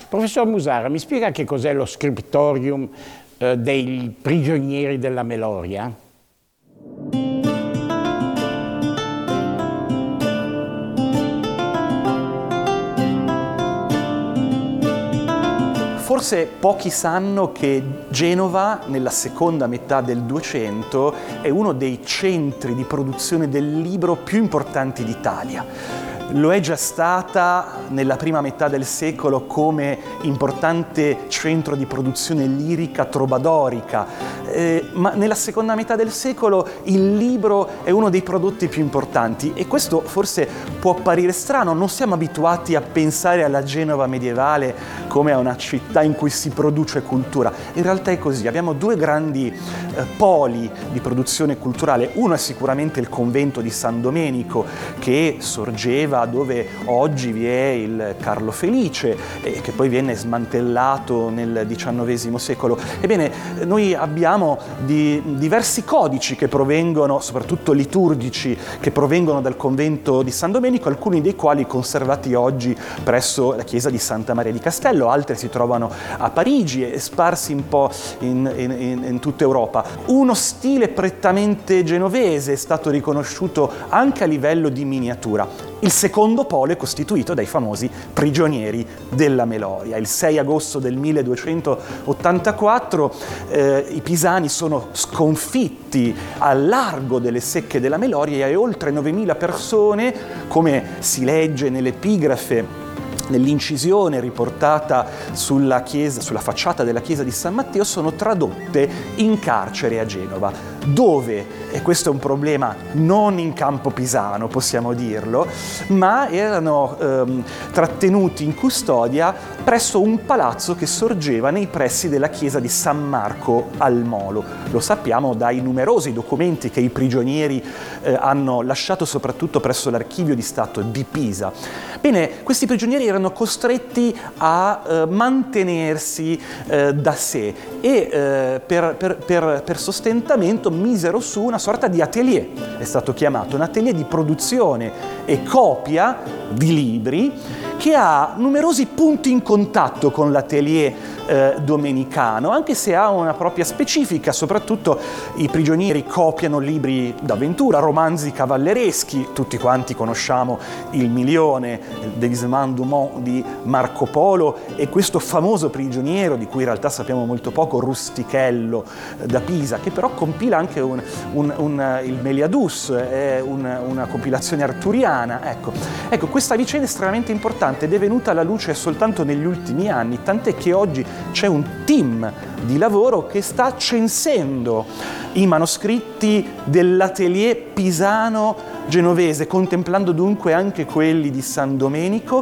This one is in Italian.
Professor Musara, mi spiega che cos'è lo scriptorium dei prigionieri della Meloria? Forse pochi sanno che Genova, nella seconda metà del 200, è uno dei centri di produzione del libro più importanti d'Italia. Lo è già stata nella prima metà del secolo come importante centro di produzione lirica trobadorica, ma nella seconda metà del secolo il libro è uno dei prodotti più importanti e questo forse può apparire strano, non siamo abituati a pensare alla Genova medievale come a una città in cui si produce cultura. In realtà è così, abbiamo due grandi poli di produzione culturale, uno è sicuramente il convento di San Domenico che sorgeva dove oggi vi è il Carlo Felice, che poi viene smantellato nel XIX secolo. Ebbene, noi abbiamo diversi codici che provengono, soprattutto liturgici, che provengono dal convento di San Domenico, alcuni dei quali conservati oggi presso la chiesa di Santa Maria di Castello, altri si trovano a Parigi e sparsi un po' in tutta Europa. Uno stile prettamente genovese è stato riconosciuto anche a livello di miniatura. Il secondo polo è costituito dai famosi prigionieri della Meloria. Il 6 agosto del 1284 i pisani sono sconfitti al largo delle secche della Meloria e oltre 9.000 persone, come si legge nell'epigrafe, nell'incisione riportata sulla facciata della chiesa di San Matteo, sono tradotte in carcere a Genova, dove, e questo è un problema non in campo pisano, possiamo dirlo, ma erano trattenuti in custodia presso un palazzo che sorgeva nei pressi della chiesa di San Marco al Molo. Lo sappiamo dai numerosi documenti che i prigionieri hanno lasciato soprattutto presso l'Archivio di Stato di Pisa. Bene, questi prigionieri erano costretti a mantenersi da sé e per sostentamento misero su una sorta di atelier, è stato chiamato, un atelier di produzione e copia di libri che ha numerosi punti in contatto con l'atelier domenicano, anche se ha una propria specifica. Soprattutto i prigionieri copiano libri d'avventura, romanzi cavallereschi, tutti quanti conosciamo Il Milione, Delisement du Monde di Marco Polo, e questo famoso prigioniero di cui in realtà sappiamo molto poco, Rustichello da Pisa, che però compila anche il Meliadus, una compilazione arturiana. Ecco, questa vicenda è estremamente importante ed è venuta alla luce soltanto negli ultimi anni, tant'è che oggi c'è un team di lavoro che sta censendo i manoscritti dell'atelier pisano genovese, contemplando dunque anche quelli di San Domenico